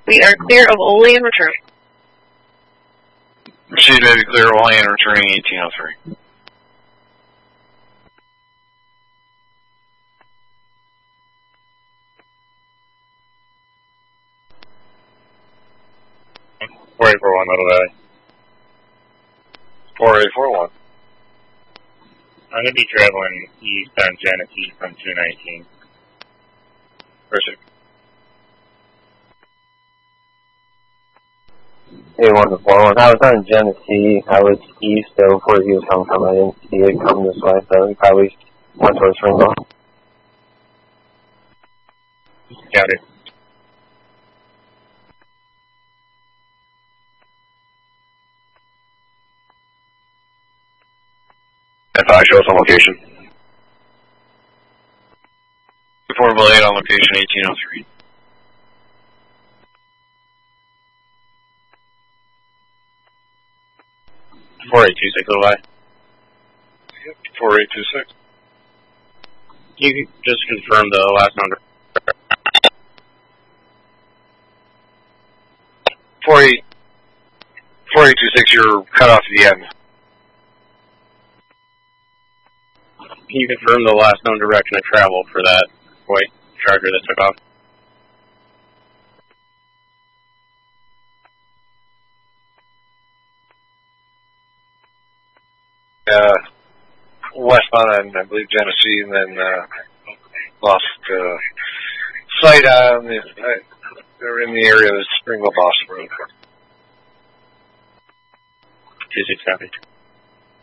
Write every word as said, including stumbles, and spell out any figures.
We are clear of Ole and returning. Proceed, baby, clear of Ole and returning eighteen oh three. four eight four one, Middle Valley. four eight four one. I'm going to be traveling east on Genesee from two nineteen. Proceed. Hey, one to four one. I was on Genesee. I was east of where he was coming from. I didn't see it come this way, so he probably went towards Ringo. Got it. F I, show us on location. Before Blade on location eighteen oh three. four eight two six, Little Valley. Yep, four eight two six. You can just confirm the last number. four eight two six, you're cut off at the end. Can you confirm the last known direction of travel for that white Charger that took off? Uh, westbound, I believe Genesee, and then uh, lost uh, sight on the. Uh, they're in the area of Springville Boston Road. two six copy.